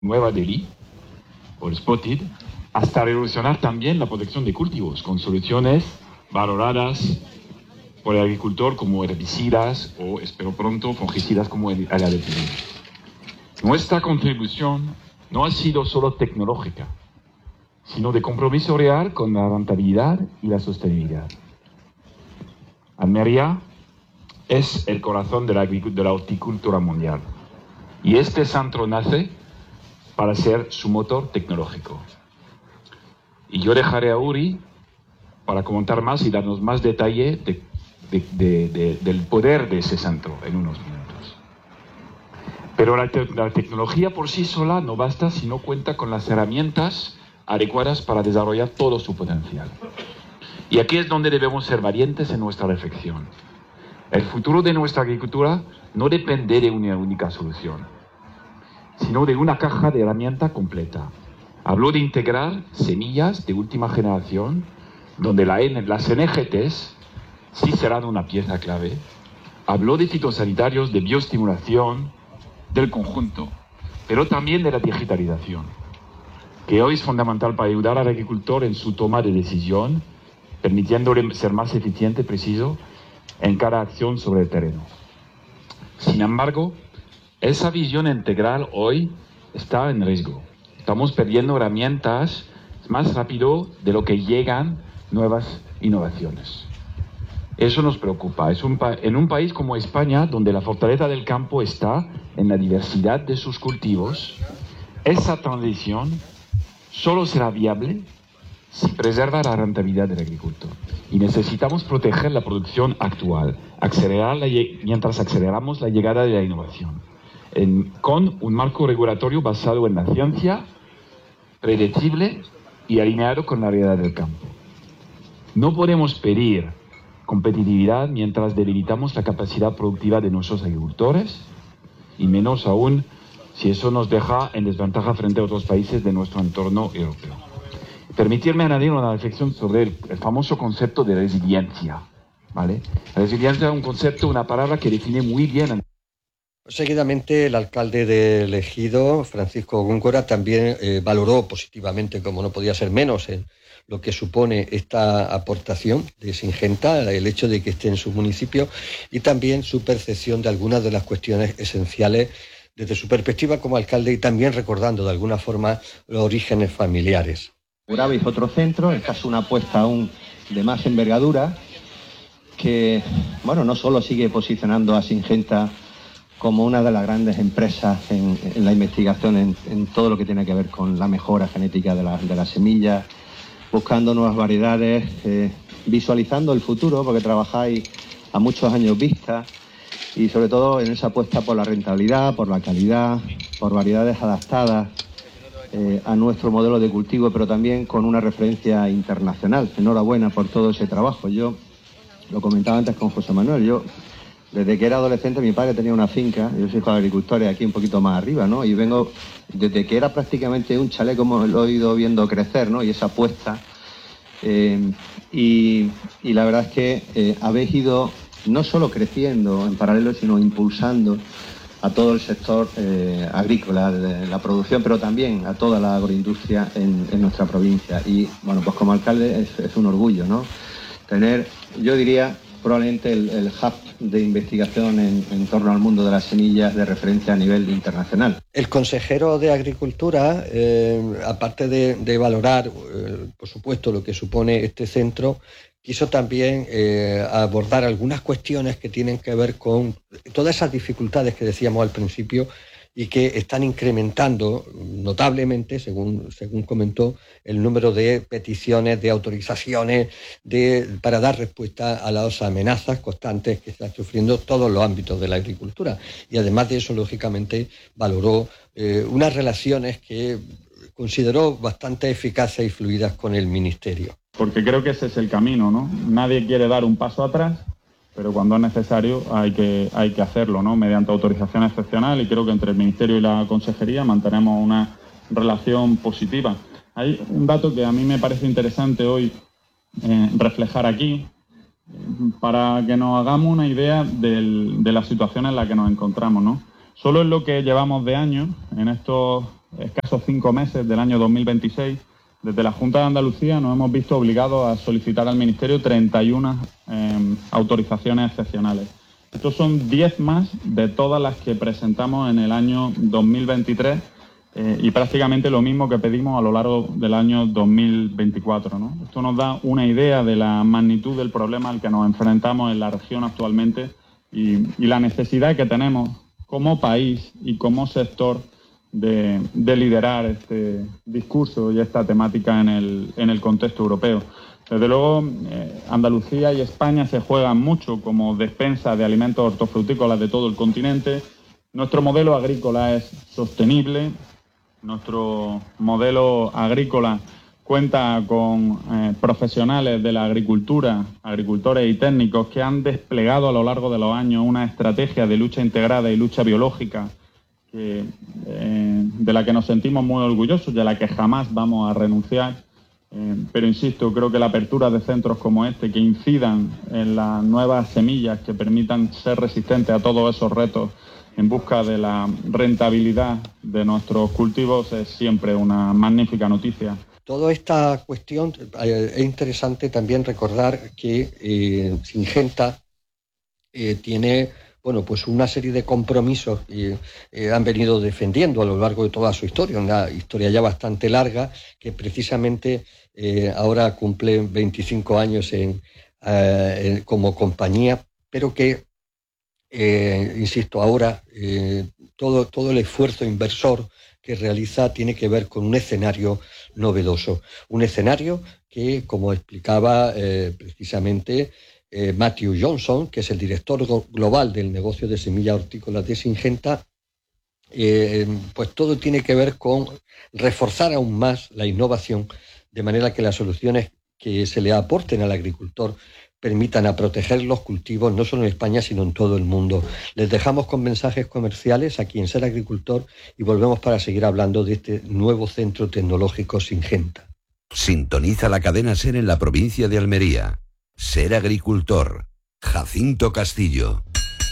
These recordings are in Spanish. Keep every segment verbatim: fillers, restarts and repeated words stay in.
Nueva Delhi, o Spotted, hasta revolucionar también la protección de cultivos, con soluciones valoradas por el agricultor como herbicidas o, espero pronto, fungicidas como el aladepirina. Nuestra contribución no ha sido solo tecnológica, sino de compromiso real con la rentabilidad y la sostenibilidad. Almería es el corazón de la, de la horticultura mundial y este centro nace para ser su motor tecnológico. Y yo dejaré a Uri para comentar más y darnos más detalle de, de, de, de, del poder de ese centro en unos minutos. Pero la, te la tecnología por sí sola no basta si no cuenta con las herramientas adecuadas para desarrollar todo su potencial. Y aquí es donde debemos ser valientes en nuestra reflexión. El futuro de nuestra agricultura no depende de una única solución, sino de una caja de herramientas completa. Habló de integrar semillas de última generación, donde la, las N G Ts sí serán una pieza clave. Habló de fitosanitarios, de bioestimulación, del conjunto, pero también de la digitalización, que hoy es fundamental para ayudar al agricultor en su toma de decisión, permitiéndole ser más eficiente y preciso en cada acción sobre el terreno. Sin embargo, esa visión integral hoy está en riesgo. Estamos perdiendo herramientas más rápido de lo que llegan nuevas innovaciones. Eso nos preocupa. Es un en un país como España, donde la fortaleza del campo está en la diversidad de sus cultivos, esa transición solo será viable si preserva la rentabilidad del agricultor. Y necesitamos proteger la producción actual, acelerar la, mientras aceleramos la llegada de la innovación, en, con un marco regulatorio basado en la ciencia, predecible y alineado con la realidad del campo. No podemos pedir competitividad mientras debilitamos la capacidad productiva de nuestros agricultores, y menos aún si eso nos deja en desventaja frente a otros países de nuestro entorno europeo. Permitirme añadir una reflexión sobre el, el famoso concepto de resiliencia, ¿vale? La resiliencia es un concepto, una palabra que define muy bien. Seguidamente, el alcalde del Ejido, Francisco Góngora, también eh, valoró positivamente, como no podía ser menos, en lo que supone esta aportación de Syngenta, el hecho de que esté en su municipio, y también su percepción de algunas de las cuestiones esenciales desde su perspectiva como alcalde, y también recordando de alguna forma los orígenes familiares. Habéis otro centro, esta es una apuesta aún de más envergadura, que bueno, no solo sigue posicionando a Syngenta como una de las grandes empresas en, en la investigación en, en todo lo que tiene que ver con la mejora genética de, la, de las semillas, buscando nuevas variedades, eh, visualizando el futuro, porque trabajáis a muchos años vista, y sobre todo en esa apuesta por la rentabilidad, por la calidad, por variedades adaptadas Eh, a nuestro modelo de cultivo, pero también con una referencia internacional. Enhorabuena por todo ese trabajo. Yo lo comentaba antes con José Manuel, yo desde que era adolescente mi padre tenía una finca, yo soy hijo de agricultores aquí un poquito más arriba, ¿no? Y vengo, desde que era prácticamente un chalet, como lo he ido viendo crecer, ¿no? Y esa apuesta. Eh, y, y la verdad es que eh, habéis ido no solo creciendo en paralelo, sino impulsando a todo el sector eh, agrícola, de la producción, pero también a toda la agroindustria en, en nuestra provincia. Y bueno, pues como alcalde es, es un orgullo, ¿no? Tener, yo diría, probablemente el, el hub de investigación en, en torno al mundo de las semillas de referencia a nivel internacional. El consejero de Agricultura, eh, aparte de, de valorar, eh, por supuesto, lo que supone este centro, quiso también eh, abordar algunas cuestiones que tienen que ver con todas esas dificultades que decíamos al principio y que están incrementando notablemente, según, según comentó, el número de peticiones, de autorizaciones de, para dar respuesta a las amenazas constantes que están sufriendo todos los ámbitos de la agricultura. Y además de eso, lógicamente, valoró eh, unas relaciones que consideró bastante eficaces y fluidas con el Ministerio. Porque creo que ese es el camino, ¿no? Nadie quiere dar un paso atrás, pero cuando es necesario hay que, hay que hacerlo, ¿no? Mediante autorización excepcional, y creo que entre el Ministerio y la Consejería mantenemos una relación positiva. Hay un dato que a mí me parece interesante hoy eh, reflejar aquí, para que nos hagamos una idea del, de la situación en la que nos encontramos, ¿no? Solo en lo que llevamos de año, en estos escasos cinco meses del año dos mil veintiséis, desde la Junta de Andalucía nos hemos visto obligados a solicitar al Ministerio treinta y una eh, autorizaciones excepcionales. Estos son diez más de todas las que presentamos en el año dos mil veintitrés eh, y prácticamente lo mismo que pedimos a lo largo del año dos mil veinticuatro, ¿no? Esto nos da una idea de la magnitud del problema al que nos enfrentamos en la región actualmente y, y la necesidad que tenemos como país y como sector de, de liderar este discurso y esta temática en el, en el contexto europeo. Desde luego, eh, Andalucía y España se juegan mucho como despensa de alimentos hortofrutícolas de todo el continente. Nuestro modelo agrícola es sostenible, nuestro modelo agrícola cuenta con eh, profesionales de la agricultura, agricultores y técnicos que han desplegado a lo largo de los años una estrategia de lucha integrada y lucha biológica que, eh, de la que nos sentimos muy orgullosos y a la que jamás vamos a renunciar. Eh, pero insisto, creo que la apertura de centros como este que incidan en las nuevas semillas que permitan ser resistentes a todos esos retos en busca de la rentabilidad de nuestros cultivos es siempre una magnífica noticia. Toda esta cuestión, eh, es interesante también recordar que eh, Syngenta eh, tiene bueno, pues una serie de compromisos que eh, han venido defendiendo a lo largo de toda su historia, una historia ya bastante larga, que precisamente eh, ahora cumple veinticinco años en, eh, en, como compañía, pero que, eh, insisto, ahora eh, todo, todo el esfuerzo inversor que realiza tiene que ver con un escenario novedoso, un escenario que, como explicaba eh, precisamente Eh, Matthew Johnson, que es el director global del negocio de semillas hortícolas de Syngenta, eh, pues todo tiene que ver con reforzar aún más la innovación, de manera que las soluciones que se le aporten al agricultor permitan a proteger los cultivos, no solo en España, sino en todo el mundo. Les dejamos con mensajes comerciales aquí en Ser Agricultor y volvemos para seguir hablando de este nuevo centro tecnológico Syngenta. Sintoniza la cadena Ser en la provincia de Almería. Ser Agricultor. Jacinto Castillo.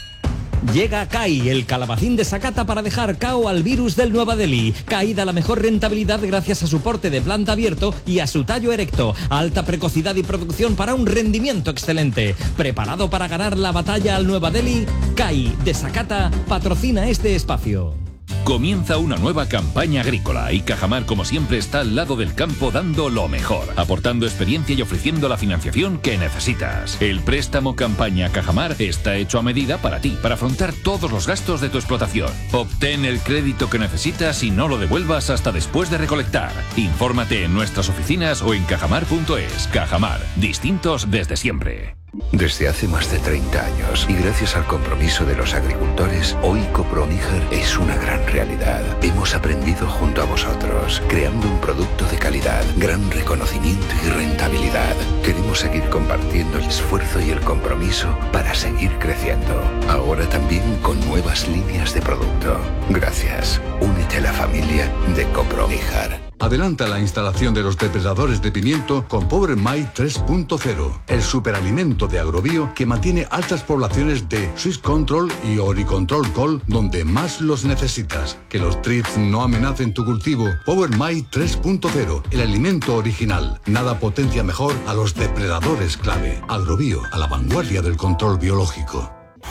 Llega C A I, el calabacín de Sakata para dejar cao al virus del Nueva Delhi. C A I da la mejor rentabilidad gracias a su porte de planta abierto y a su tallo erecto. Alta precocidad y producción para un rendimiento excelente. ¿Preparado para ganar la batalla al Nueva Delhi? C A I de Sakata patrocina este espacio. Comienza una nueva campaña agrícola y Cajamar, como siempre, está al lado del campo dando lo mejor, aportando experiencia y ofreciendo la financiación que necesitas. El préstamo campaña Cajamar está hecho a medida para ti, para afrontar todos los gastos de tu explotación. Obtén el crédito que necesitas y no lo devuelvas hasta después de recolectar. Infórmate en nuestras oficinas o en cajamar punto es. Cajamar, distintos desde siempre. Desde hace más de treinta años y gracias al compromiso de los agricultores, hoy Coproníger es una gran realidad. Hemos aprendido junto a vosotros, creando un producto de calidad, gran reconocimiento y rentabilidad. Queremos seguir compartiendo el esfuerzo y el compromiso para seguir creciendo. Ahora también con nuevas líneas de producto. Gracias. Únete a la familia de Coproníger. Adelanta la instalación de los depredadores de pimiento con Power Mite tres punto cero, el superalimento de Agrobio que mantiene altas poblaciones de Swiss Control y Oricontrol Col donde más los necesitas. Que los thrips no amenacen tu cultivo. Power Mite tres punto cero, el alimento original. Nada potencia mejor a los depredadores clave. Agrobio, a la vanguardia del control biológico.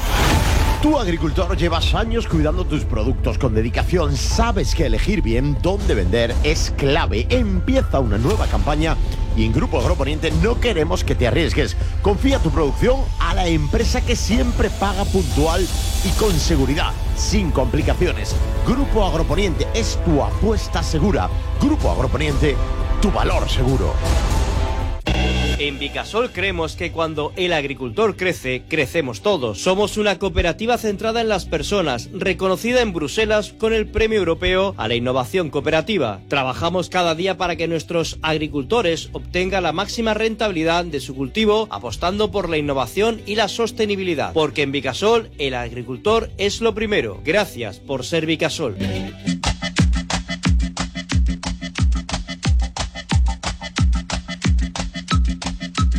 Tú, agricultor, llevas años cuidando tus productos con dedicación. Sabes que elegir bien dónde vender es clave. Empieza una nueva campaña y en Grupo Agroponiente no queremos que te arriesgues. Confía tu producción a la empresa que siempre paga puntual y con seguridad, sin complicaciones. Grupo Agroponiente es tu apuesta segura. Grupo Agroponiente, tu valor seguro. En Vicasol creemos que cuando el agricultor crece, crecemos todos. Somos una cooperativa centrada en las personas, reconocida en Bruselas con el Premio Europeo a la Innovación Cooperativa. Trabajamos cada día para que nuestros agricultores obtengan la máxima rentabilidad de su cultivo, apostando por la innovación y la sostenibilidad. Porque en Vicasol, el agricultor es lo primero. Gracias por ser Vicasol.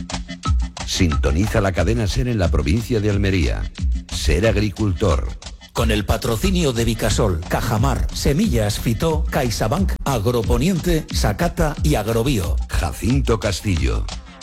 Sintoniza la cadena Ser en la provincia de Almería. Ser Agricultor. Con el patrocinio de Vicasol, Cajamar, Semillas Fitó, CaixaBank, Agroponiente, Sakata y Agrobio. Jacinto Castillo.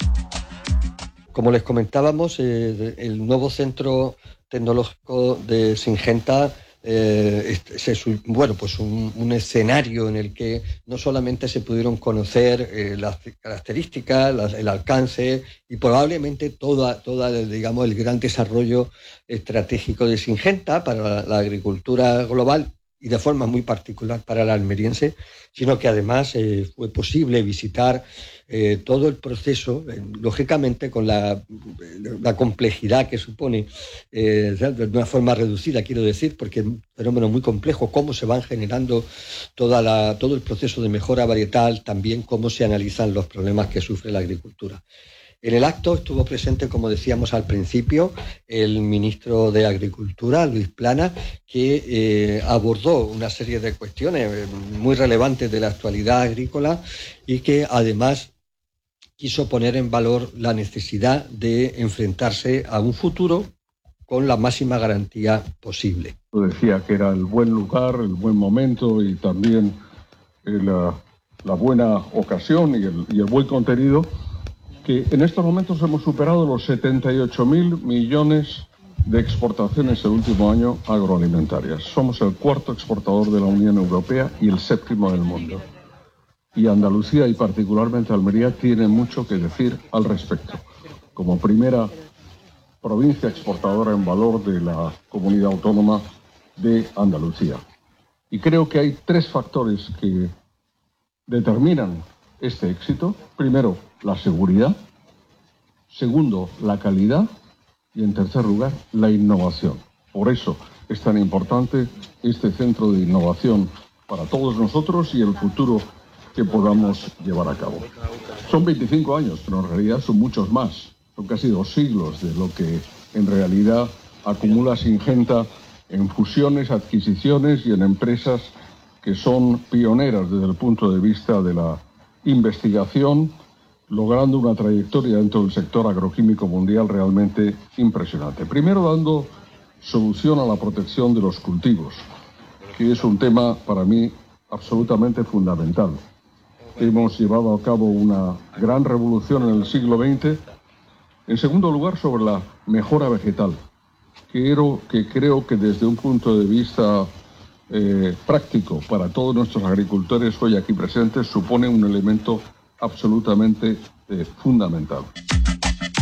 Como les comentábamos, eh, el nuevo centro tecnológico de Syngenta eh, es, es bueno, pues un, un escenario en el que no solamente se pudieron conocer eh, las características, las, el alcance y probablemente toda, toda, digamos, el gran desarrollo estratégico de Syngenta para la, la agricultura global y de forma muy particular para la almeriense, sino que además eh, fue posible visitar eh, todo el proceso, eh, lógicamente con la, la complejidad que supone, eh, de una forma reducida, quiero decir, porque es un fenómeno muy complejo, cómo se van generando toda la, todo el proceso de mejora varietal, también cómo se analizan los problemas que sufre la agricultura. En el acto estuvo presente, como decíamos al principio, el ministro de Agricultura, Luis Planas, que eh, abordó una serie de cuestiones muy relevantes de la actualidad agrícola y que además quiso poner en valor la necesidad de enfrentarse a un futuro con la máxima garantía posible. Decía que era el buen lugar, el buen momento y también la, la buena ocasión y el, y el buen contenido, que en estos momentos hemos superado los setenta y ocho mil millones de exportaciones el último año agroalimentarias. Somos el cuarto exportador de la Unión Europea y el séptimo del mundo. Y Andalucía, y particularmente Almería, tiene mucho que decir al respecto. Como primera provincia exportadora en valor de la comunidad autónoma de Andalucía. Y creo que hay tres factores que determinan este éxito. Primero, la seguridad. Segundo, la calidad. Y en tercer lugar, la innovación. Por eso es tan importante este centro de innovación para todos nosotros y el futuro que podamos llevar a cabo. Son veinticinco años, pero en realidad son muchos más. Son casi dos siglos de lo que en realidad acumula Syngenta en fusiones, adquisiciones y en empresas que son pioneras desde el punto de vista de la investigación, logrando una trayectoria dentro del sector agroquímico mundial realmente impresionante. Primero, dando solución a la protección de los cultivos, que es un tema para mí absolutamente fundamental. Hemos llevado a cabo una gran revolución en el siglo veinte. En segundo lugar, sobre la mejora vegetal, que creo que desde un punto de vista eh, práctico para todos nuestros agricultores hoy aquí presentes supone un elemento absolutamente eh, fundamental.